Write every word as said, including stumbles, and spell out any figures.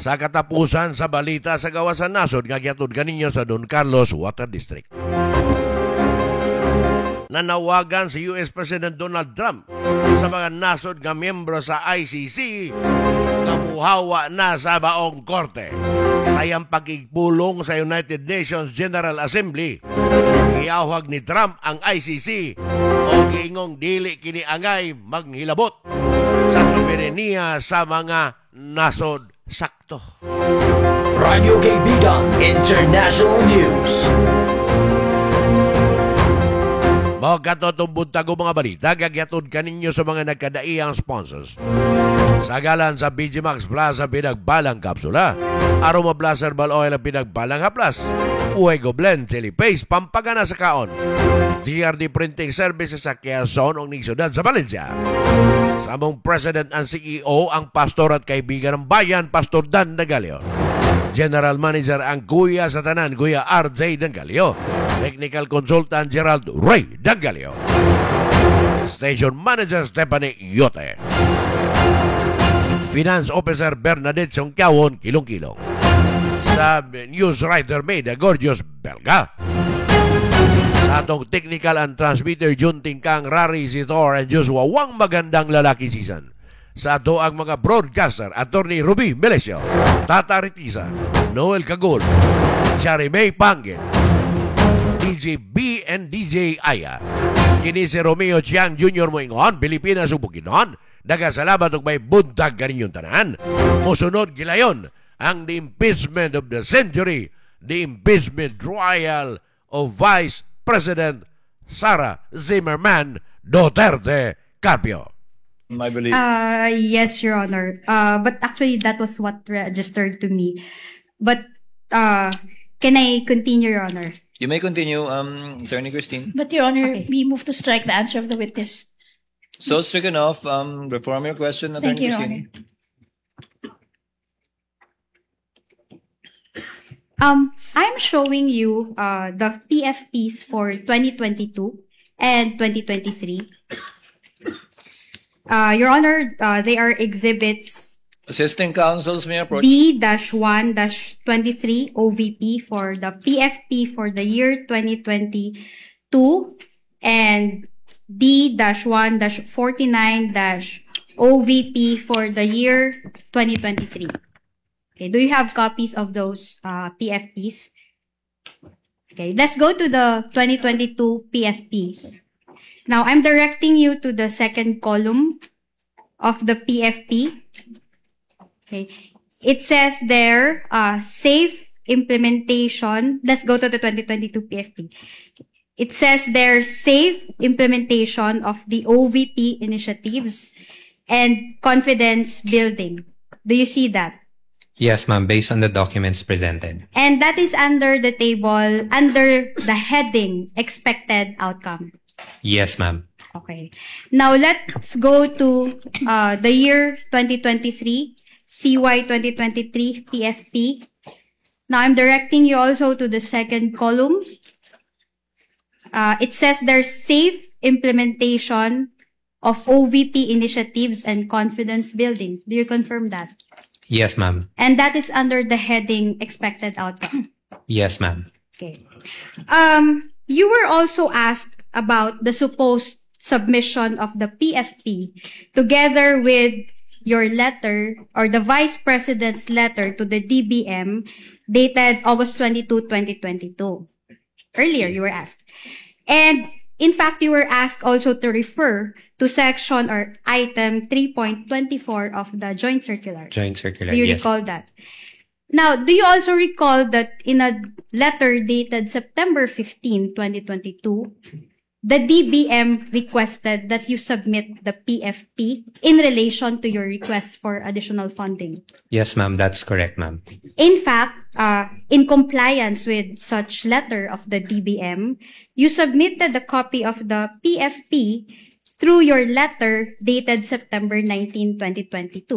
Sa katapusan sa balita sa gawasan nasod nga gihatod kaninyo sa Don Carlos Water District. Nanawagan si U S President Donald Trump sa mga nasod nga miyembro sa I C C nga muhawa na sa baong korte. Sayang pagigpulong sa United Nations General Assembly, iawhag ni Trump ang I C C o giingong dili kini angay maghilabot sa soberenya sa mga nasod sakto. Radio Kaibigan International News. Mga katotong buntag o mga balita, gagyatod kaninyo sa mga nagkadaiyang sponsors. Sa galan sa B G Max Plaza pinagbalang kapsula, Aroma Plus Herbal Oil ang pinagbalang haplas, Fuego Blend Chili Paste pampagana sa kaon, G R D Printing Services sa Quezon o ning siyudad sa Valencia. Sa among President and C E O ang pastor at kaibigan ng bayan, Pastor Dan Dangalio. General Manager ang Kuya sa tanan, Kuya R J Dangalio. Technical Consultant Gerald Ray Dangalio. Station Manager Stephanie Yote. Finance Officer Bernadette Songkiawon Kilong-Kilong. Sa News Writer Meda Gorgeous Belga. Sa atong Technical and Transmitter Jun Tingkang Rari Zitor and Joshua Wang magandang lalaki season. Sa ato ang mga broadcaster, Attorney Ruby Melesio, Tata Ritiza, Noel Cagul, Chari May Pangin, D J B and D J Aya. Kini si Romeo Chiang Junior Moingon, Pilipinas Ubukinon. Nagasalamat og may buntag kaninyong tanan. Musunod gilayon ang the impeachment of the century, the impeachment trial of Vice President Sara Zimmerman Duterte Carpio. I believe. Uh, yes, Your Honor. Uh, but actually, that was what registered to me. But uh, can I continue, Your Honor? You may continue, um, Attorney Christine. But, Your Honor, Okay. we move to strike the answer of the witness. So stricken off, um, reform your question, Attorney Thank you, Your Christine. Honor. Um, I'm showing you uh, the P F Ps for twenty twenty-two and twenty twenty-three. Uh, Your Honor, uh, they are exhibits Assisting counsels may approach. D one twenty-three O V P for the P F P for the year twenty twenty-two and D one forty-nine O V P for the year twenty twenty-three. Okay, do you have copies of those uh, P F Ps? Okay, let's go to the twenty twenty-two P F P. Now, I'm directing you to the second column of the P F P. Okay, it says there, uh, safe implementation. Let's go to the twenty twenty-two P F P. It says there, safe implementation of the O V P initiatives and confidence building. Do you see that? Yes, ma'am, based on the documents presented. And that is under the table, under the heading, expected outcome. Yes, ma'am. Okay. Now, let's go to uh, the year twenty twenty-three, C Y twenty twenty-three P F P. Now, I'm directing you also to the second column. Uh, it says there's safe implementation of O V P initiatives and confidence building. Do you confirm that? Yes, ma'am. And that is under the heading expected outcome. Yes, ma'am. Okay. Um, you were also asked about the supposed submission of the P F P together with your letter or the Vice President's letter to the D B M dated August twenty-second, twenty twenty-two. Earlier, you were asked. And in fact, you were asked also to refer to section or item three point two-four of the Joint Circular. Joint circular. Do you Yes. recall that? Now, do you also recall that in a letter dated September fifteenth, twenty twenty-two, the D B M requested that you submit the P F P in relation to your request for additional funding? Yes, ma'am. That's correct, ma'am. In fact, uh, in compliance with such letter of the D B M, you submitted a copy of the P F P through your letter dated September nineteenth, twenty twenty-two.